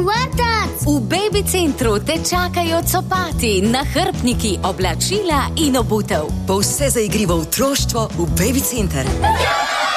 vrtec! V Baby Centru te čakajo copati, nahrbtniki, oblačila in obutev. Pa vse za igrivo otroštvo v Baby Center.